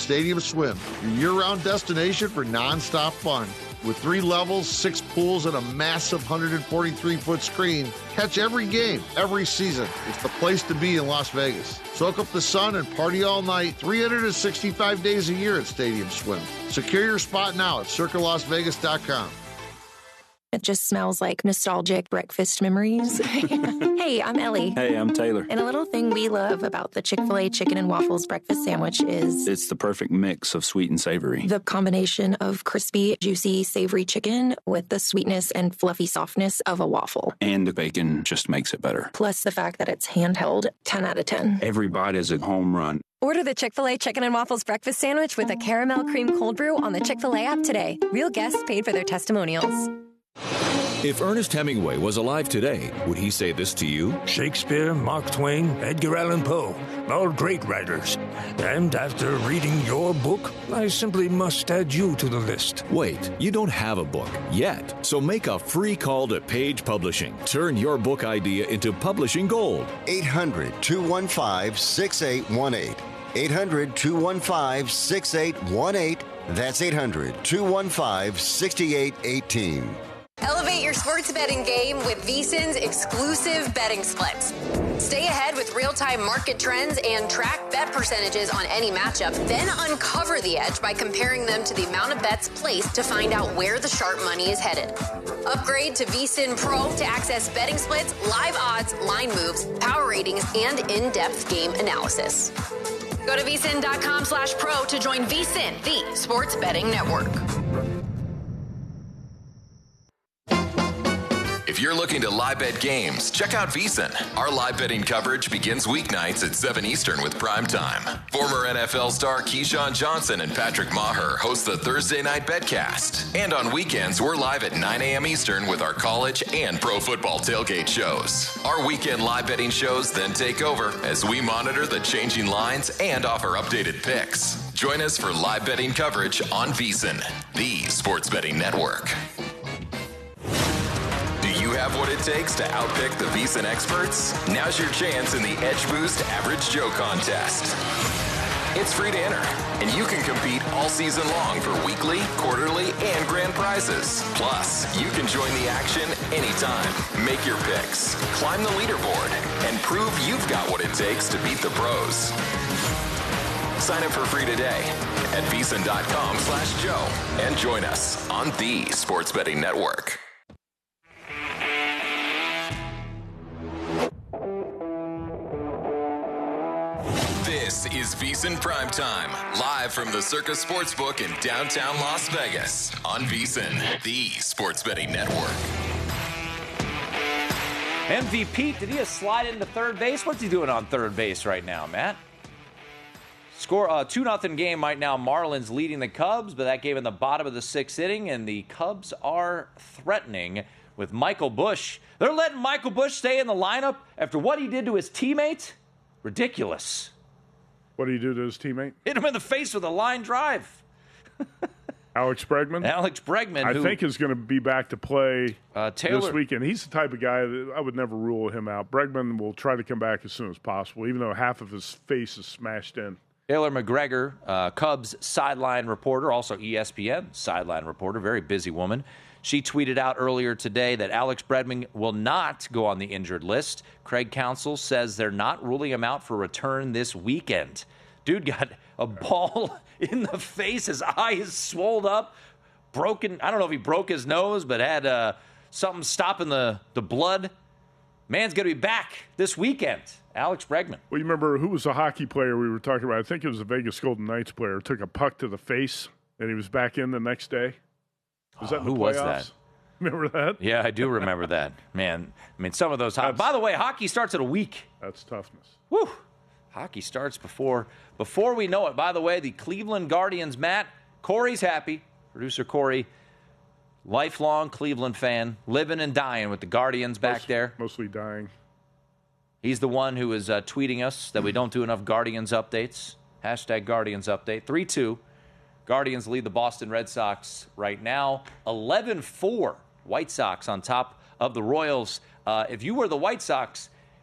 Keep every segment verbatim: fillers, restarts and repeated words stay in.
Stadium Swim, your year-round destination for nonstop fun. With three levels, six pools, and a massive one hundred forty-three foot screen, catch every game, every season. It's the place to be in Las Vegas. Soak up the sun and party all night, three hundred sixty-five days a year at Stadium Swim. Secure your spot now at circa las vegas dot com. It just smells like nostalgic breakfast memories. Hey, I'm Ellie. Hey, I'm Taylor. And a little thing we love about the Chick-fil-A Chicken and Waffles breakfast sandwich is... it's the perfect mix of sweet and savory. The combination of crispy, juicy, savory chicken with the sweetness and fluffy softness of a waffle. And the bacon just makes it better. Plus the fact that it's handheld, ten out of ten. Every bite is a home run. Order the Chick-fil-A Chicken and Waffles breakfast sandwich with a caramel cream cold brew on the Chick-fil-A app today. Real guests paid for their testimonials. If Ernest Hemingway was alive today, would he say this to you? Shakespeare, Mark Twain, Edgar Allan Poe, all great writers. And after reading your book, I simply must add you to the list. Wait, you don't have a book yet, so make a free call to Page Publishing. Turn your book idea into publishing gold. eight hundred, two one five, six eight one eight. eight hundred, two one five, six eight one eight. That's eight hundred, two one five, six eight one eight. Elevate your sports betting game with VSiN's exclusive betting splits. Stay ahead with real-time market trends and track bet percentages on any matchup. Then uncover the edge by comparing them to the amount of bets placed to find out where the sharp money is headed. Upgrade to VSiN Pro to access betting splits, live odds, line moves, power ratings, and in-depth game analysis. Go to vsin.com slash pro to join VSiN, the sports betting network. If you're looking to live bet games, check out VSiN. Our live betting coverage begins weeknights at seven Eastern with Prime Time. Former N F L star Keyshawn Johnson and Patrick Maher host the Thursday Night Betcast. And on weekends, we're live at nine a.m. Eastern with our college and pro football tailgate shows. Our weekend live betting shows then take over as we monitor the changing lines and offer updated picks. Join us for live betting coverage on VSiN, the sports betting network. Do you have what it takes to outpick the VSiN experts? Now's your chance in the Edge Boost Average Joe contest. It's free to enter, and you can compete all season long for weekly, quarterly, and grand prizes. Plus, you can join the action anytime. Make your picks, climb the leaderboard, and prove you've got what it takes to beat the pros. Sign up for free today at vsin.com slash Joe and join us on the Sports Betting Network. This is VSiN Primetime, live from the Circus Sportsbook in downtown Las Vegas on VSiN, the sports betting network. M V P, did he just slide into third base? What's he doing on third base right now, Matt? Score a two nothing game right now. Marlins leading the Cubs, but that game in the bottom of the sixth inning, and the Cubs are threatening with Michael Busch. They're letting Michael Busch stay in the lineup after what he did to his teammate? Ridiculous. What did he do to his teammate? Hit him in the face with a line drive. Alex Bregman? Alex Bregman, I who, think is going to be back to play uh, Taylor, this weekend. He's the type of guy that I would never rule him out. Bregman will try to come back as soon as possible, even though half of his face is smashed in. Taylor McGregor, uh, Cubs sideline reporter, also E S P N sideline reporter, very busy woman. She tweeted out earlier today that Alex Bregman will not go on the injured list. Craig Counsell says they're not ruling him out for return this weekend. Dude got a ball in the face. His eyes swelled up, broken. I don't know if he broke his nose, but had uh, something stopping the, the blood. Man's going to be back this weekend. Alex Bregman. Well, you remember who was the hockey player we were talking about? I think it was the Vegas Golden Knights player. Took a puck to the face, and he was back in the next day. Was that uh, in the who playoffs? was that? Remember that? Yeah, I do remember that. Man, I mean, some of those. Ho- By the way, hockey starts in a week. That's toughness. Woo! Hockey starts before before we know it. By the way, the Cleveland Guardians, Matt, Corey's happy. Producer Corey, lifelong Cleveland fan, living and dying with the Guardians back Most, there. Mostly dying. He's the one who is uh, tweeting us that we don't do enough Guardians updates. Hashtag Guardians update. three two. Guardians lead the Boston Red Sox right now. eleven four. White Sox on top of the Royals. Uh, if you were the White Sox,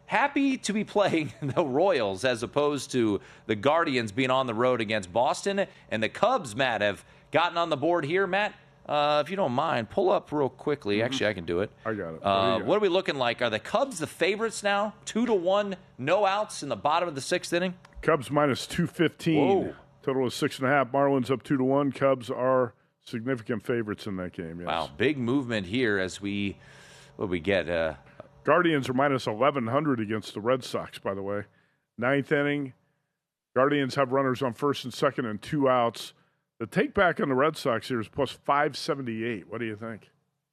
happy to be playing the Royals as opposed to the Guardians being on the road against Boston. And the Cubs, Matt, have gotten on the board here. Matt, uh, if you don't mind, pull up real quickly. Mm-hmm. Actually, I can do it. I got it. Uh, what, what are we looking like? Are the Cubs the favorites now? Two to one, no outs in the bottom of the sixth inning? Cubs minus two fifteen. Whoa. Total is six and a half. Marlins up two to one. Cubs are significant favorites in that game. Yes. Wow, big movement here as we, what we get? Uh, Guardians are minus eleven hundred against the Red Sox, by the way. Ninth inning. Guardians have runners on first and second and two outs. The take back on the Red Sox here is plus five seventy-eight. What do you think?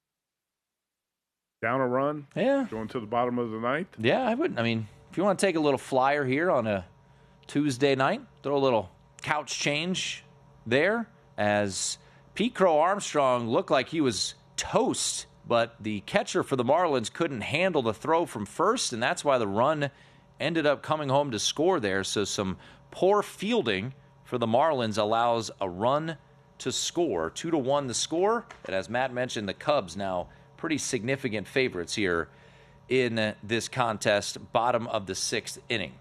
Down a run? Yeah. Going to the bottom of the ninth? Yeah, I would. I mean, if you want to take a little flyer here on a Tuesday night, throw a little couch change there as Pete Crow Armstrong looked like he was toast, but the catcher for the Marlins couldn't handle the throw from first, and that's why the run ended up coming home to score there. So some poor fielding for the Marlins allows a run to score. Two to one the score, and as Matt mentioned, the Cubs now pretty significant favorites here in this contest, bottom of the sixth inning.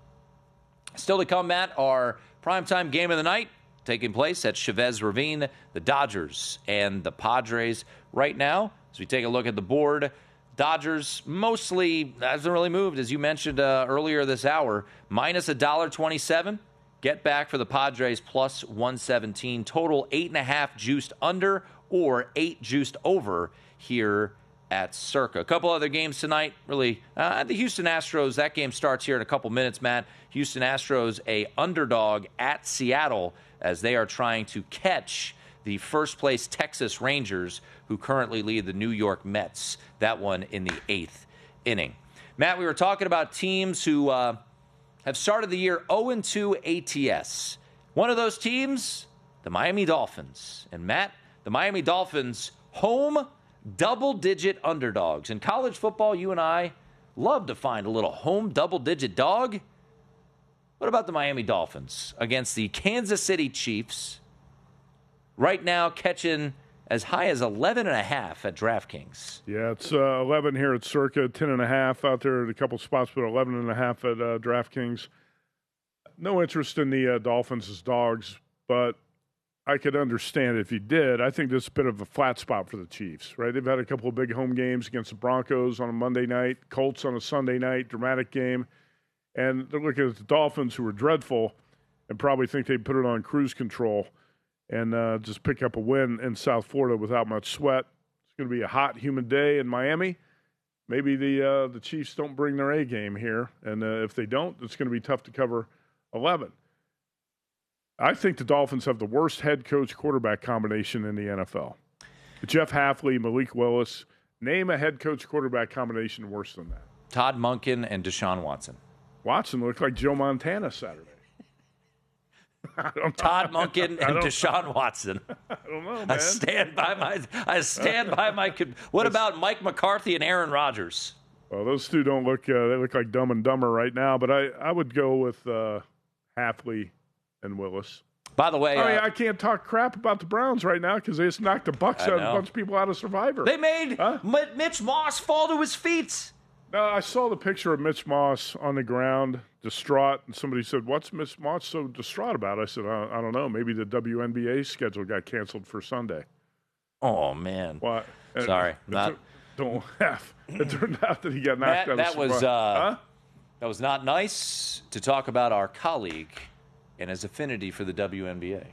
Still to come, Matt, our primetime game of the night taking place at Chavez Ravine, the Dodgers and the Padres. Right now, as we take a look at the board, Dodgers mostly hasn't really moved, as you mentioned uh, earlier this hour, minus one dollar twenty-seven. Get back for the Padres plus one seventeen. Total eight and a half juiced under or eight juiced over here at Circa. A couple other games tonight, really. Uh, the Houston Astros, that game starts here in a couple minutes, Matt. Houston Astros, a underdog at Seattle as they are trying to catch the first-place Texas Rangers, who currently lead the New York Mets. That one in the eighth inning. Matt, we were talking about teams who uh, have started the year oh and two A T S. One of those teams, the Miami Dolphins. And Matt, the Miami Dolphins, home double-digit underdogs. In college football, you and I love to find a little home double-digit dog. What about the Miami Dolphins against the Kansas City Chiefs? Right now, catching as high as eleven and a half at DraftKings. Yeah, it's uh, eleven here at Circa, ten and a half out there at a couple spots, but eleven and a half at uh, DraftKings. No interest in the uh, Dolphins as dogs, but I could understand if you did. I think this is a bit of a flat spot for the Chiefs, right? They've had a couple of big home games against the Broncos on a Monday night, Colts on a Sunday night, dramatic game. And they're looking at the Dolphins, who are dreadful, and probably think they put it on cruise control and uh, just pick up a win in South Florida without much sweat. It's going to be a hot, humid day in Miami. Maybe the uh, the Chiefs don't bring their A game here, and uh, if they don't, it's going to be tough to cover eleven. I think the Dolphins have the worst head coach quarterback combination in the N F L. Jeff Hafley, Malik Willis. Name a head coach quarterback combination worse than that. Todd Monken and Deshaun Watson. Watson looked like Joe Montana Saturday. I don't know. Todd Monken and Deshaun Watson. I don't know, man. I stand by my. I stand by my. What about Mike McCarthy and Aaron Rodgers? Well, those two don't look. Uh, they look like Dumb and Dumber right now. But I, I would go with uh, Hafley and Willis. By the way, I mean, uh, I can't talk crap about the Browns right now because they just knocked the Bucs out of a bunch of people out of Survivor. They made huh? Mitch Moss fall to his feet. No, I saw the picture of Mitch Moss on the ground, distraught, and somebody said, "What's Mitch Moss so distraught about?" I said, "I, I don't know. Maybe the W N B A schedule got canceled for Sunday." Oh man! What? Sorry, it, not. Don't laugh. It turned out that he got knocked that, out. That of was uh, huh? that was not nice to talk about our colleague and his affinity for the W N B A.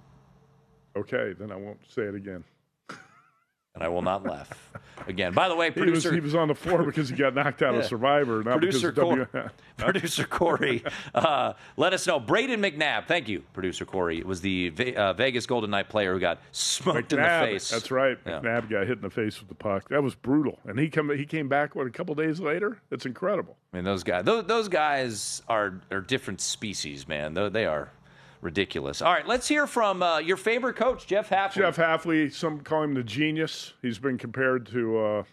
Okay, then I won't say it again. And I will not laugh again. By the way, producer... He was, he was on the floor because he got knocked out yeah. of Survivor, not producer because Cor- W... Producer Corey, uh, let us know. Braden McNabb, thank you, Producer Corey, was the Ve- uh, Vegas Golden Knight player who got smoked McNabb, in the face. That's right. Yeah. McNabb got hit in the face with the puck. That was brutal. And he come, he came back, what, a couple days later? It's incredible. I mean, those guys, those, those guys are, are different species, man. They, they are... ridiculous. All right, let's hear from uh, your favorite coach, Jeff Hafley. Jeff Hafley, some call him the genius. He's been compared to uh,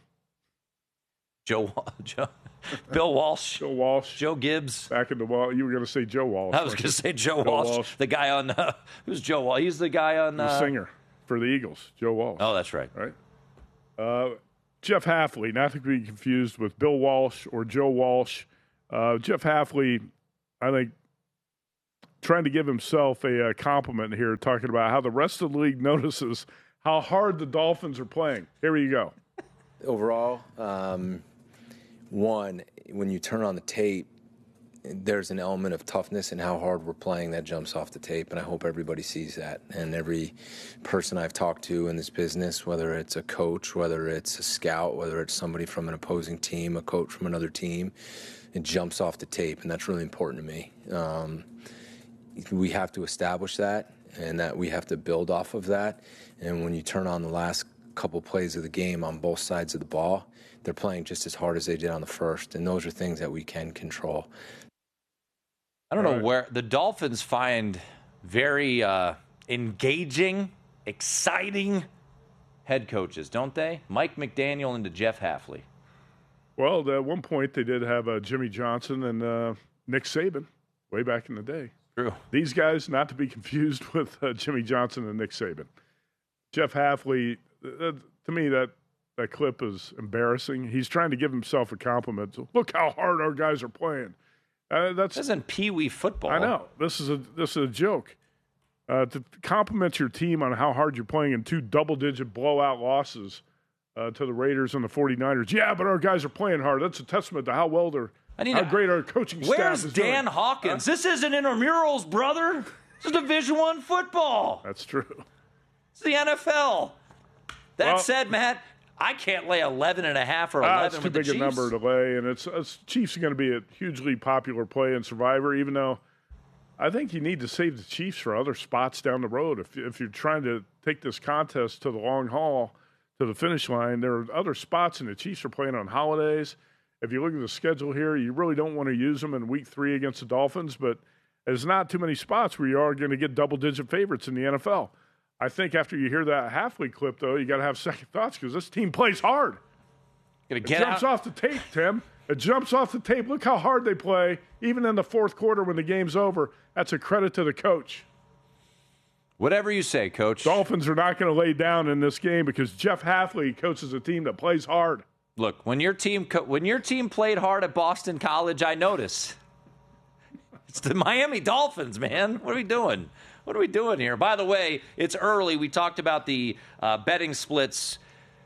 Joe, Joe, Bill Walsh, Bill Walsh, Joe Gibbs. Back in the wall, you were going to say Joe Walsh. I was going to say Joe Walsh, Walsh, the guy on uh, who's Joe Walsh? He's the guy on uh, the singer for the Eagles, Joe Walsh. Oh, that's right. Right. Uh, Jeff Hafley, not to be confused with Bill Walsh or Joe Walsh. Uh, Jeff Hafley, I think, trying to give himself a, a compliment here, talking about how the rest of the league notices how hard the Dolphins are playing. Here you go. Overall, um, one, when you turn on the tape, there's an element of toughness in how hard we're playing that jumps off the tape, and I hope everybody sees that. And every person I've talked to in this business, whether it's a coach, whether it's a scout, whether it's somebody from an opposing team, a coach from another team, it jumps off the tape, and that's really important to me. Um, we have to establish that, and that we have to build off of that. And when you turn on the last couple plays of the game on both sides of the ball, they're playing just as hard as they did on the first, and those are things that we can control. I don't know where the Dolphins find very uh, engaging, exciting head coaches, don't they? Mike McDaniel into Jeff Hafley. Well, at one point they did have uh, Jimmy Johnson and uh, Nick Saban way back in the day. True. These guys, not to be confused with uh, Jimmy Johnson and Nick Saban. Jeff Hafley, uh, to me, that, that clip is embarrassing. He's trying to give himself a compliment. So, look how hard our guys are playing. Uh, that's this isn't Pee-wee football. I know. This is a this is a joke. Uh, to compliment your team on how hard you're playing in two double-digit blowout losses uh, to the Raiders and the 49ers. Yeah, but our guys are playing hard. That's a testament to how well they're, I need how to, great our coaching staff where's is Dan doing. Hawkins? Huh? This isn't intramurals, brother. This is Division One football. That's true. It's the N F L. That well, said, Matt, I can't lay eleven and a half or eleven ah, it's too with the big a Chiefs. number to lay, and it's, it's Chiefs are going to be a hugely popular play in Survivor, even though I think you need to save the Chiefs for other spots down the road. If, if you're trying to take this contest to the long haul, to the finish line, there are other spots, and the Chiefs are playing on holidays. If you look at the schedule here, you really don't want to use them in week three against the Dolphins, but there's not too many spots where you are going to get double-digit favorites in the N F L. I think after you hear that Hafley clip, though, you got to have second thoughts because this team plays hard. Gonna it get jumps out. off the tape, Tim. It jumps off the tape. Look how hard they play, even in the fourth quarter when the game's over. That's a credit to the coach. Whatever you say, Coach. Dolphins are not going to lay down in this game because Jeff Hafley coaches a team that plays hard. Look, when your team co- when your team played hard at Boston College, I notice. It's the Miami Dolphins, man. What are we doing? What are we doing here? By the way, it's early. We talked about the uh, betting splits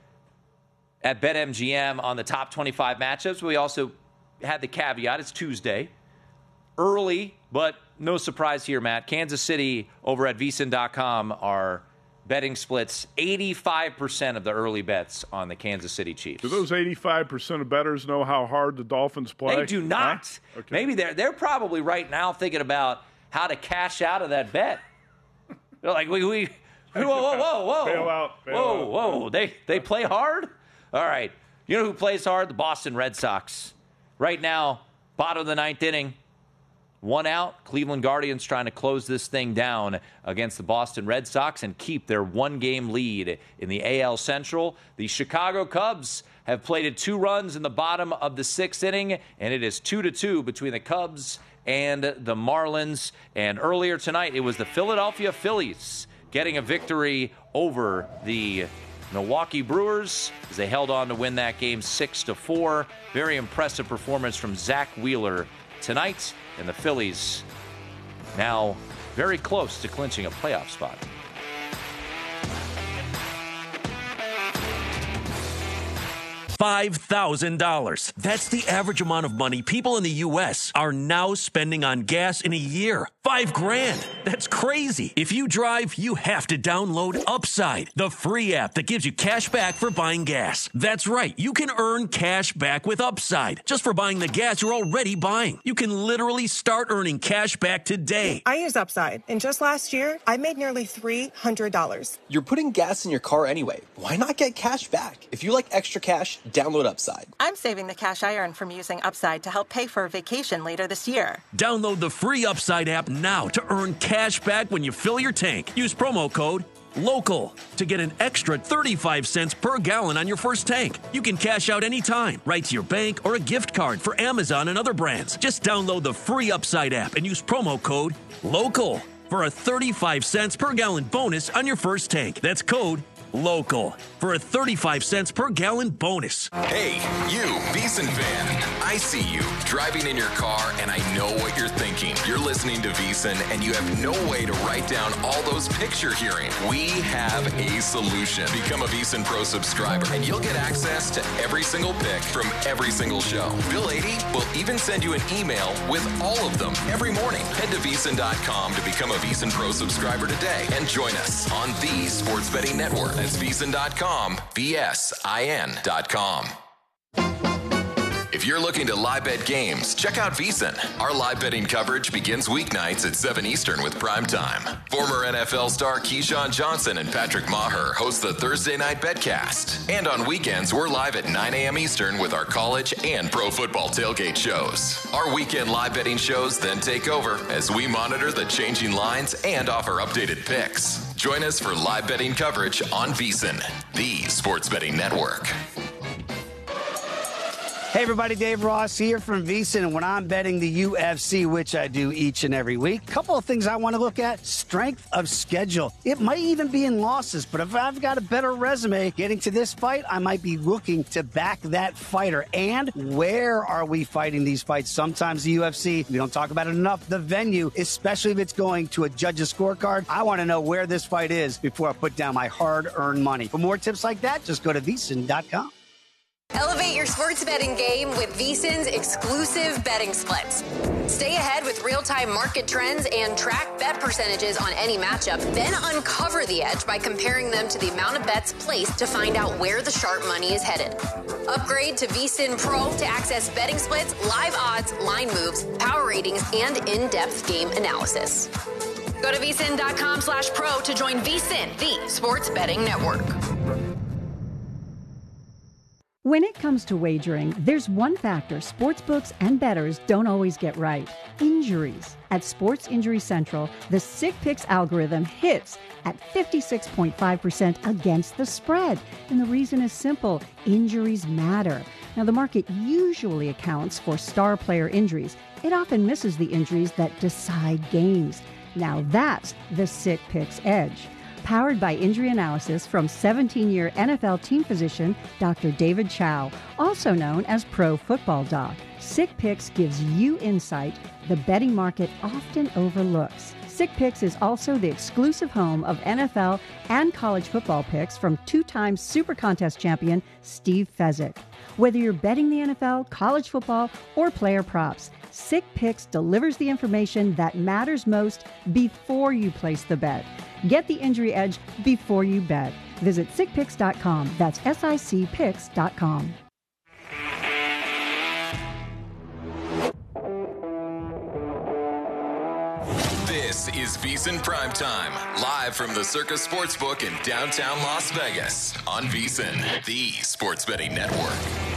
at BetMGM on the top twenty-five matchups. We also had the caveat. It's Tuesday. Early, but no surprise here, Matt. Kansas City over at V S I N dot com are betting splits eighty-five percent of the early bets on the Kansas City Chiefs. Do those eighty-five percent of bettors know how hard the Dolphins play? They do not. Huh? Okay. Maybe they're they're probably right now thinking about how to cash out of that bet. They're like, we, we whoa, whoa, whoa, whoa. Bail out. Bail whoa, out. whoa. They, they play hard? All right. You know who plays hard? The Boston Red Sox. Right now, bottom of the ninth inning. One out. Cleveland Guardians trying to close this thing down against the Boston Red Sox and keep their one-game lead in the A L Central. The Chicago Cubs have plated two runs in the bottom of the sixth inning, and it is two to two between the Cubs and the Marlins. And earlier tonight, it was the Philadelphia Phillies getting a victory over the Milwaukee Brewers as they held on to win that game six to four. Very impressive performance from Zach Wheeler tonight, and the Phillies now very close to clinching a playoff spot. five thousand dollars. That's the average amount of money people in the U S are now spending on gas in a year. Five grand. That's crazy. If you drive, you have to download Upside, the free app that gives you cash back for buying gas. That's right. You can earn cash back with Upside just for buying the gas you're already buying. You can literally start earning cash back today. I use Upside, and just last year, I made nearly three hundred dollars. You're putting gas in your car anyway. Why not get cash back? If you like extra cash, download Upside. I'm saving the cash I earn from using Upside to help pay for a vacation later this year. Download the free Upside app now to earn cash back when you fill your tank. Use promo code LOCAL to get an extra thirty-five cents per gallon on your first tank. You can cash out anytime, right to your bank or a gift card for Amazon and other brands. Just download the free Upside app and use promo code LOCAL for a thirty-five cents per gallon bonus on your first tank. That's code local for a thirty-five cents per gallon bonus. Hey, you, VEASAN fan. I see you driving in your car, and I know what you're thinking. You're listening to VEASAN, and you have no way to write down all those picks you're hearing. We have a solution. Become a VEASAN Pro subscriber, and you'll get access to every single pick from every single show. Bill eighty will even send you an email with all of them every morning. Head to VEASAN dot com to become a VEASAN Pro subscriber today and join us on the Sports Betting Network. That's VEASAN dot com, V S I N dot com. If you're looking to live bet games, check out VEASAN. Our live betting coverage begins weeknights at seven Eastern with Prime Time. Former N F L star Keyshawn Johnson and Patrick Maher host the Thursday Night Betcast. And on weekends, we're live at nine a.m. Eastern with our college and pro football tailgate shows. Our weekend live betting shows then take over as we monitor the changing lines and offer updated picks. Join us for live betting coverage on VEASAN, the Sports Betting Network. Hey everybody, Dave Ross here from VEASAN, and when I'm betting the U F C, which I do each and every week, a couple of things I want to look at: strength of schedule. It might even be in losses, but if I've got a better resume getting to this fight, I might be looking to back that fighter. And where are we fighting these fights? Sometimes the U F C, we don't talk about it enough, the venue, especially if it's going to a judge's scorecard. I want to know where this fight is before I put down my hard-earned money. For more tips like that, just go to VEASAN dot com. Elevate your sports betting game with VEASAN's exclusive betting splits. Stay ahead with real-time market trends and track bet percentages on any matchup. Then uncover the edge by comparing them to the amount of bets placed to find out where the sharp money is headed. Upgrade to VEASAN Pro to access betting splits, live odds, line moves, power ratings, and in-depth game analysis. Go to VEASAN dot com slash pro to join VEASAN, the sports betting network. When it comes to wagering, there's one factor sportsbooks and bettors don't always get right: injuries. At Sports Injury Central, the Sick Picks algorithm hits at fifty-six point five percent against the spread. And the reason is simple: injuries matter. Now, the market usually accounts for star player injuries. It often misses the injuries that decide games. Now that's the Sick Picks edge. Powered by injury analysis from seventeen-year N F L team physician Doctor David Chow, also known as Pro Football Doc. Sick Picks gives you insight the betting market often overlooks. Sick Picks is also the exclusive home of N F L and college football picks from two-time Super Contest champion Steve Fezzik. Whether you're betting the N F L, college football, or player props, Sick Picks delivers the information that matters most before you place the bet. Get the injury edge before you bet. Visit sick picks dot com. That's S I C picks dot com. This is VEASAN Primetime, live from the Circus Sportsbook in downtown Las Vegas on VEASAN, the Sports Betting Network.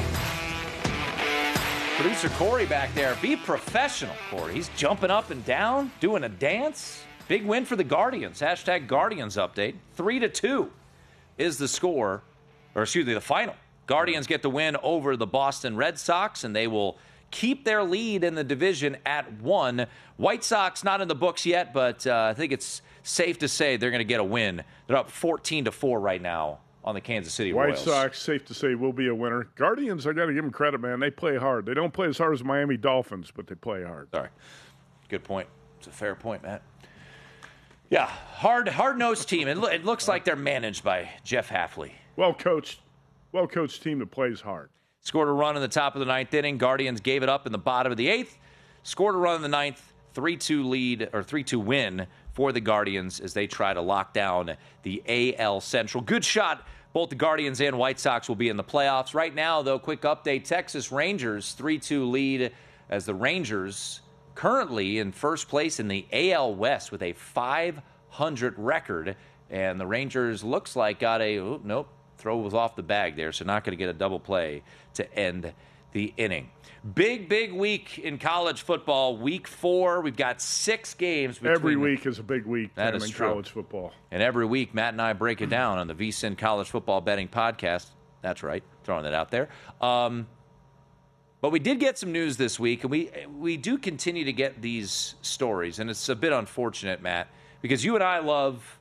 Producer Corey back there. Be professional, Corey. He's jumping up and down, doing a dance. Big win for the Guardians. Hashtag Guardians update. Three to two is the score, or excuse me, the final. Guardians get the win over the Boston Red Sox, and they will keep their lead in the division at one. White Sox not in the books yet, but uh, I think it's safe to say they're going to get a win. They're up fourteen to four right now on the Kansas City Royals. White Sox, safe to say, will be a winner. Guardians, I got to give them credit, man. They play hard. They don't play as hard as Miami Dolphins, but they play hard. Sorry. Good point. It's a fair point, Matt. Yeah, hard, hard-nosed team. It, lo- it looks like they're managed by Jeff Hafley. Well-coached, well-coached team that plays hard. Scored a run in the top of the ninth inning. Guardians gave it up in the bottom of the eighth. Scored a run in the ninth. three two lead, or three two win for the Guardians as they try to lock down the A L Central. Good shot. Both the Guardians and White Sox will be in the playoffs. Right now, though, quick update. Texas Rangers, three two lead as the Rangers currently in first place in the A L West with a five hundred record. And the Rangers looks like got a, oh, nope, throw was off the bag there, so not going to get a double play to end the inning. Big, big week in college football. Week four, we've got six games. Every week is a big week that in is true. college football. And every week, Matt and I break it down on the VEASAN College Football Betting Podcast. That's right, throwing that out there. Um, but we did get some news this week, and we we do continue to get these stories, and it's a bit unfortunate, Matt, because you and I love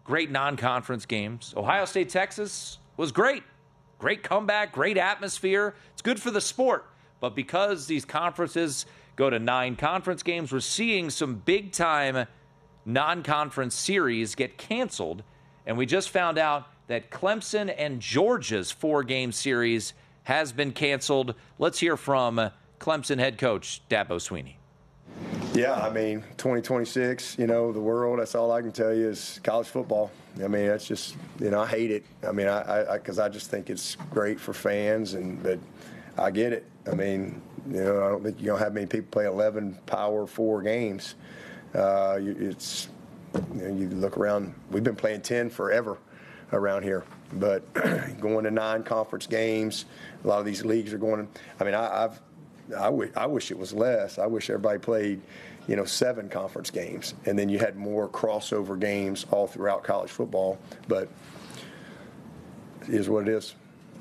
great non-conference games. Ohio State, Texas was great. Great comeback, great atmosphere. It's good for the sport. But because these conferences go to nine conference games, we're seeing some big-time non-conference series get canceled. And we just found out that Clemson and Georgia's four-game series has been canceled. Let's hear from Clemson head coach Dabo Swinney. Yeah, I mean, twenty twenty-six, you know, the world, that's all I can tell you is college football. I mean, that's just, you know, I hate it. I mean, I, I, because I, I just think it's great for fans, and but I get it. I mean, you know, I don't think you're going to have many people play eleven Power Four games. Uh, it's, you know, you look around, we've been playing ten forever around here, but going to nine conference games, a lot of these leagues are going, I mean, I, I've, I, w- I wish it was less. I wish everybody played, you know, seven conference games, and then you had more crossover games all throughout college football. But it is what it is.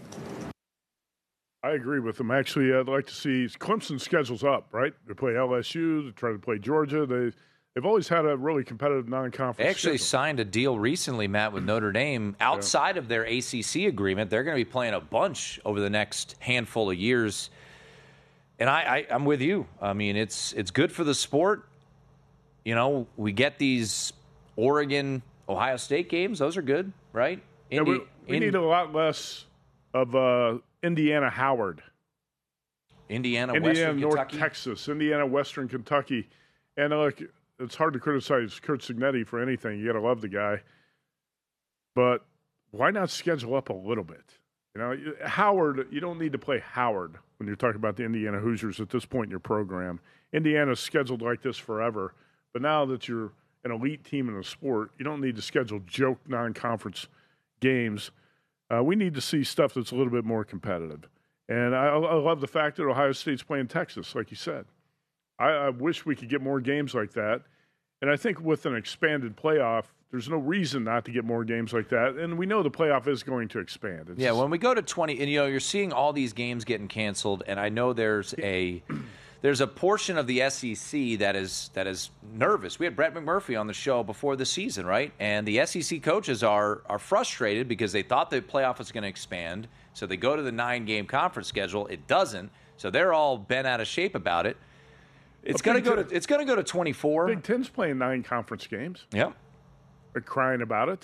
I agree with them. Actually, I'd like to see Clemson's schedule's up, right? They play L S U, they try to play Georgia. They, they've always had a really competitive non-conference They actually schedule. signed a deal recently, Matt, with Notre Dame. Outside yeah. of their A C C agreement, they're going to be playing a bunch over the next handful of years. And I, I, I'm with you. I mean, it's it's good for the sport. You know, we get these Oregon, Ohio State games. Those are good, right? Yeah, Indi- we we Indi- need a lot less of uh, Indiana Howard. Indiana, Indiana, Western North Kentucky. Texas, Indiana, Western Kentucky. And, uh, look, it's hard to criticize Kurt Signetti for anything. You got to love the guy. But why not schedule up a little bit? You know, Howard, you don't need to play Howard when you're talking about the Indiana Hoosiers at this point in your program. Indiana's scheduled like this forever. But now that you're an elite team in the sport, you don't need to schedule joke non-conference games. Uh, we need to see stuff that's a little bit more competitive. And I, I love the fact that Ohio State's playing Texas, like you said. I, I wish we could get more games like that. And I think with an expanded playoff, there's no reason not to get more games like that. And we know the playoff is going to expand. It's yeah, when we go to twenty, and you know, you're seeing all these games getting canceled, and I know there's a there's a portion of the S E C that is that is nervous. We had Brett McMurphy on the show before the season, right? And the S E C coaches are are frustrated because they thought the playoff was going to expand, so they go to the nine-game conference schedule. It doesn't, so they're all bent out of shape about it. It's going to go to it's going to go to twenty-four. Big Ten's playing nine conference games. Yep. They're crying about it.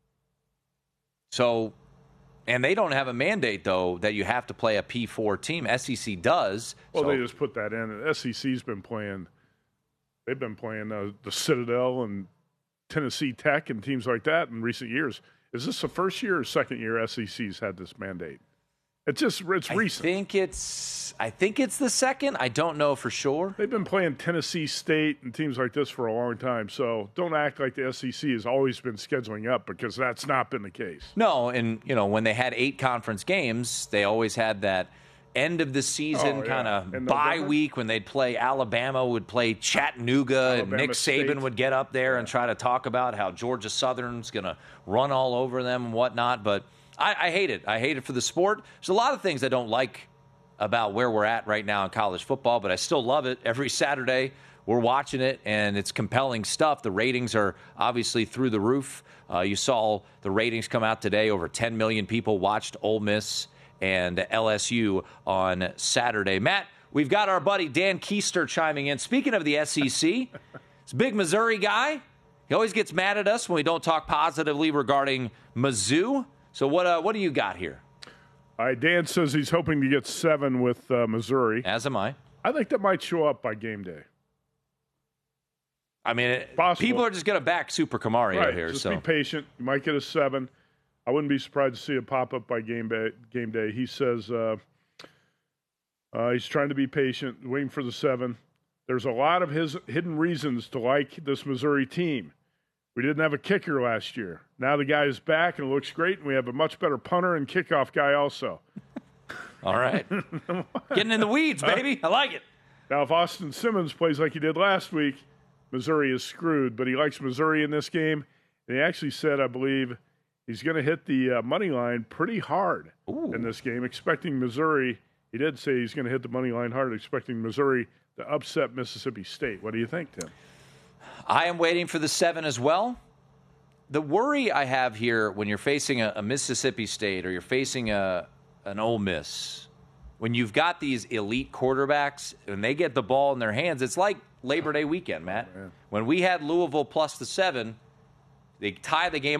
So, and they don't have a mandate, though, that you have to play a P four team. S E C does. Well, so. they just put that in. S E C's been playing, they've been playing uh, the Citadel and Tennessee Tech and teams like that in recent years. Is this the first year or second year S E C's had this mandate? It's just, it's I recent. think it's, I think it's the second. I don't know for sure. They've been playing Tennessee State and teams like this for a long time. So don't act like the S E C has always been scheduling up, because that's not been the case. No, and, you know, when they had eight conference games, they always had that end of the season Oh, yeah. kind of In bye November? week when they'd play Alabama, would play Chattanooga, and Alabama Nick Saban State. would get up there and try to talk about how Georgia Southern's going to run all over them and whatnot. But I, I hate it. I hate it for the sport. There's a lot of things I don't like about where we're at right now in college football, but I still love it. Every Saturday we're watching it, and it's compelling stuff. The ratings are obviously through the roof. Uh, you saw the ratings come out today. Over ten million people watched Ole Miss and L S U on Saturday. Matt, we've got our buddy Dan Keister chiming in. Speaking of the S E C, he's a big Missouri guy. He always gets mad at us when we don't talk positively regarding Mizzou. So what uh, what do you got here? All right, Dan says he's hoping to get seven with uh, Missouri. As am I. I think that might show up by game day. I mean, it, Possible. people are just going to back Super Kamari Right, out here. just So be patient. You might get a seven. I wouldn't be surprised to see it pop up by game day. Game day. He says uh, uh, he's trying to be patient, waiting for the seven. There's a lot of his hidden reasons to like this Missouri team. We didn't have a kicker last year. Now the guy is back and it looks great, and we have a much better punter and kickoff guy also. All right. Getting in the weeds, baby. I like it. Now, if Austin Simmons plays like he did last week, Missouri is screwed. But he likes Missouri in this game. And he actually said, I believe, he's going to hit the uh, money line pretty hard Ooh. in this game, expecting Missouri. He did say he's going to hit the money line hard, expecting Missouri to upset Mississippi State. What do you think, Tim? I am waiting for the seven as well. the worry I have here when you're facing a, a Mississippi State or you're facing a an Ole Miss, when you've got these elite quarterbacks and they get the ball in their hands, it's like Labor Day weekend, Matt. Oh, when we had Louisville plus the seven, they tie the game